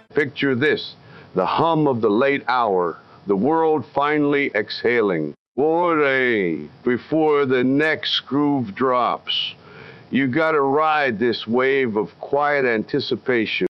Picture this, the hum of the late hour, the world finally exhaling. Ore, before the next groove drops. You gotta ride this wave of quiet anticipation.